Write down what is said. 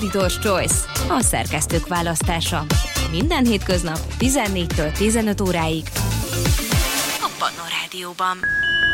Editor's Choice, a szerkesztők választása. Minden hétköznap 14-től 15 óráig a Pannon Rádióban.